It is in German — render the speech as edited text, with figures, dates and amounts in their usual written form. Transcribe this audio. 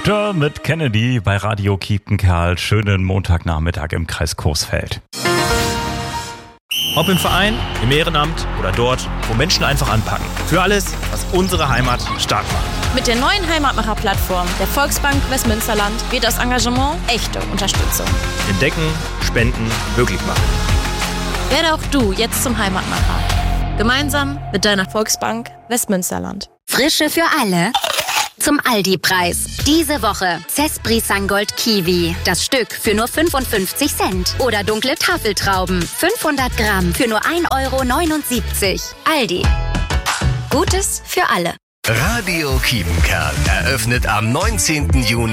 Mit Kennedy bei Radio Kiepenkerl. Schönen Montagnachmittag im Kreis Coesfeld. Ob im Verein, im Ehrenamt oder dort, wo Menschen einfach anpacken. Für alles, was unsere Heimat stark macht. Mit der neuen Heimatmacher-Plattform der Volksbank Westmünsterland wird das Engagement echte Unterstützung. Entdecken, spenden, möglich machen. Werde auch du jetzt zum Heimatmacher. Gemeinsam mit deiner Volksbank Westmünsterland. Frische für alle. Zum Aldi-Preis. Diese Woche Cespri Sangold Kiwi. Das Stück für nur 55 Cent. Oder dunkle Tafeltrauben. 500 Gramm für nur 1,79 €. Aldi. Gutes für alle. Radio Kiepenkerl eröffnet am 19. Juni